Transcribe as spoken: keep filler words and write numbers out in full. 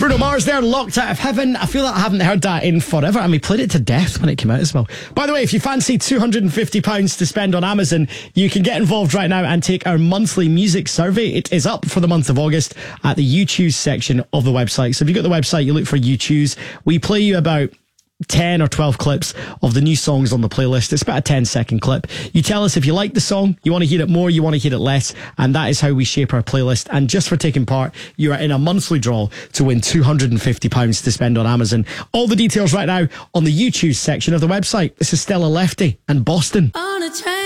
Bruno Mars there, Locked Out of Heaven. I feel like I haven't heard that in forever, and we played it to death when it came out as well. By the way, if you fancy two hundred fifty pounds to spend on Amazon, you can get involved right now and take our monthly music survey. It is up for the month of August at the You Choose section of the website. So if you go to the website, you look for You Choose. We play you about ten or twelve clips of the new songs on the playlist. It's about a ten second clip. You tell us if you like the song, you want to hear it more, you want to hear it less, and that is how we shape our playlist. And just for taking part, you are in a monthly draw to win two hundred fifty pounds to spend on Amazon. All the details right now on the You Choose section of the website. This is Stella Lefty and Boston. On a train.